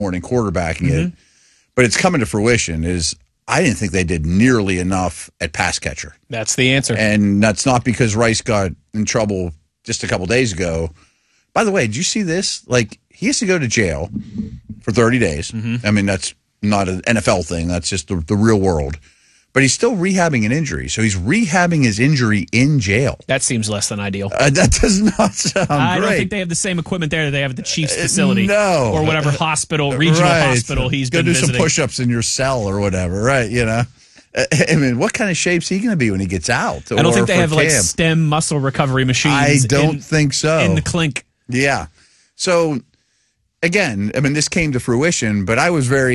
morning quarterbacking it, but it's coming to fruition. I didn't think they did nearly enough at pass catcher. That's the answer. And that's not because Rice got in trouble just a couple days ago. By the way, did you see this? Like, he has to go to jail for 30 days. I mean, that's not an NFL thing. That's just the real world. But he's still rehabbing an injury. So he's rehabbing his injury in jail. That seems less than ideal. That does not sound great. I don't think they have the same equipment there that they have at the Chiefs facility. No. Or whatever regional hospital he's been visiting. Go do some push-ups in your cell or whatever, right? You know? I mean, what kind of shape's he going to be when he gets out? I don't think they have, like, stem muscle recovery machines. I don't think so. In the clink. Yeah. So, again, I mean, this came to fruition, but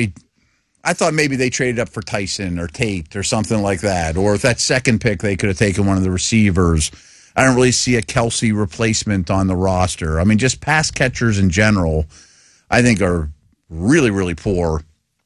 I thought maybe they traded up for Tyson or Tate or something like that. Or if that second pick, they could have taken one of the receivers. I don't really see a Kelsey replacement on the roster. I mean, just pass catchers in general, I think are really, really poor.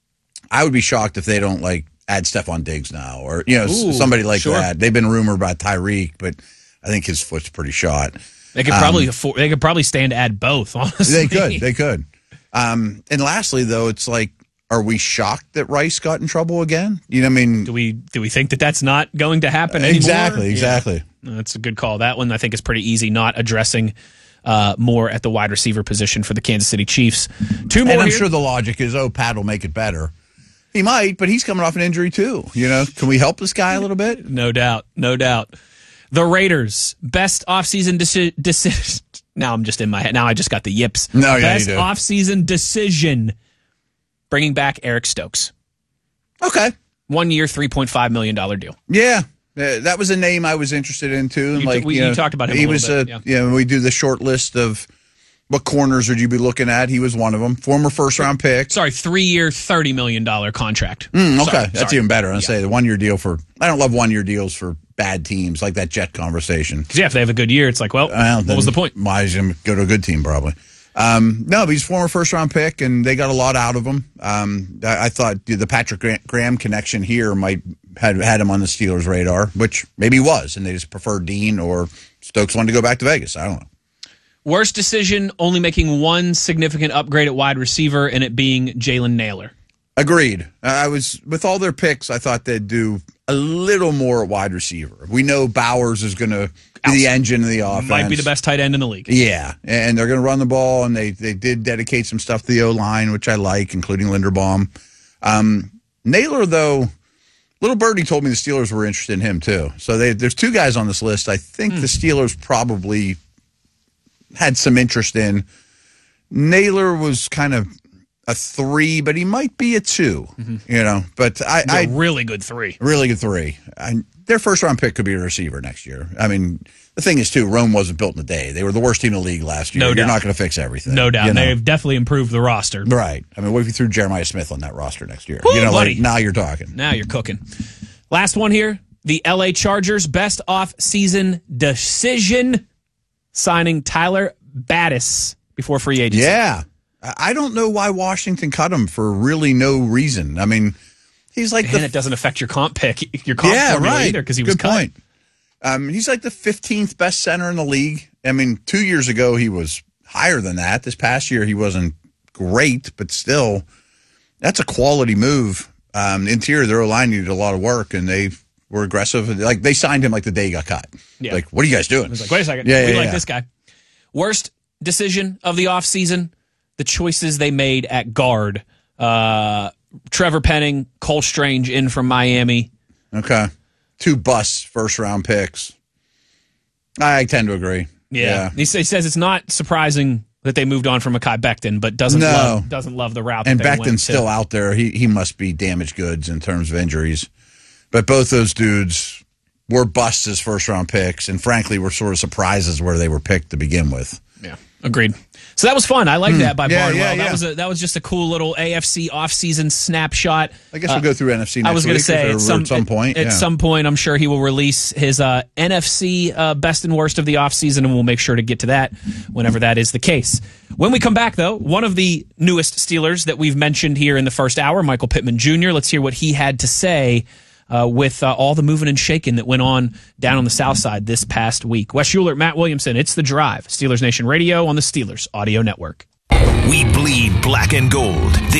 I would be shocked if they don't, like, add Stephon Diggs now or, somebody like that. They've been rumored about Tyreek, but I think his foot's pretty shot. They could probably stand to add both, honestly. They could. And lastly, though, it's like, are we shocked that Rice got in trouble again? You know what I mean? Do we think that that's not going to happen anymore? Exactly. Yeah. That's a good call. That one, I think, is pretty easy, not addressing more at the wide receiver position for the Kansas City Chiefs. Two more. And I'm here. sure the logic is, Pat will make it better. He might, but he's coming off an injury too. You know, can we help this guy a little bit? No doubt. The Raiders, best offseason decision. Now I'm just in my head. Now I just got the yips. Best offseason decision. Bringing back Eric Stokes. Okay. 1 year, $3.5 million deal. Yeah. That was a name I was interested in, too. You talked about him a little bit. We do the short list of what corners would you be looking at. He was one of them. Former first-round pick. Sorry, 3 year, $30 million contract. Okay. That's even better. I'll say the 1 year deal I don't love 1 year deals for bad teams, like that Jet conversation. Because, if they have a good year, it's like, what was the point? Might as well go to a good team, probably. No, but he's a former first-round pick, and they got a lot out of him. I thought the Patrick Graham connection here might had him on the Steelers' radar, which maybe he was, and they just preferred Dean, or Stokes wanted to go back to Vegas. I don't know. Worst decision, only making one significant upgrade at wide receiver, and it being Jalen Nailor. Agreed. With all their picks, I thought they'd do a little more at wide receiver. We know Bowers is going to be the engine of the offense. Might be the best tight end in the league. Yeah, and they're going to run the ball, and they did dedicate some stuff to the O-line, which I like, including Linderbaum. Nailor, though, Little Birdie told me the Steelers were interested in him, too. So there's two guys on this list I think the Steelers probably had some interest in. Nailor was kind of a 3, but he might be a 2, But a really good 3. Really good 3. Their first-round pick could be a receiver next year. I mean, the thing is, too, Rome wasn't built in a day. They were the worst team in the league last year. You're not going to fix everything. No doubt. They've definitely improved the roster. Right. I mean, what if you threw Jeremiah Smith on that roster next year? Ooh, buddy. Now you're talking. Now you're cooking. Last one here. The L.A. Chargers best off-season decision, signing Tyler Battis before free agency. Yeah. I don't know why Washington cut him for really no reason. I mean, he's like it doesn't affect your comp pick, your comp formula either, because he was cut. Good point. He's like the 15th best center in the league. I mean, 2 years ago he was higher than that. This past year he wasn't great, but still, that's a quality move. Interior, their O-line needed a lot of work, and they were aggressive. Like, they signed him like the day he got cut. Yeah. Like, what are you guys doing? I was like, wait a second. We like this guy. Worst decision of the offseason? The choices they made at guard. Trevor Penning, Cole Strange in from Miami. Okay. 2 bust first-round picks. I tend to agree. Yeah. He says it's not surprising that they moved on from Mekhi Becton, but doesn't love the route. And Becton's still out there. He must be damaged goods in terms of injuries. But both those dudes were busts as first-round picks, and frankly were sort of surprises where they were picked to begin with. Yeah, agreed. So that was fun. I like that by Barnwell. Yeah. That was just a cool little AFC offseason snapshot. I guess we'll go through NFC next week. I was going to say at some point. At some point, I'm sure he will release his NFC best and worst of the offseason, and we'll make sure to get to that whenever that is the case. When we come back, though, one of the newest Steelers that we've mentioned here in the first hour, Michael Pittman Jr., let's hear what he had to say with all the moving and shaking that went on down on the South Side this past week. Wes Schuler, Matt Williamson, it's The Drive, Steelers Nation Radio on the Steelers Audio Network. We bleed black and gold.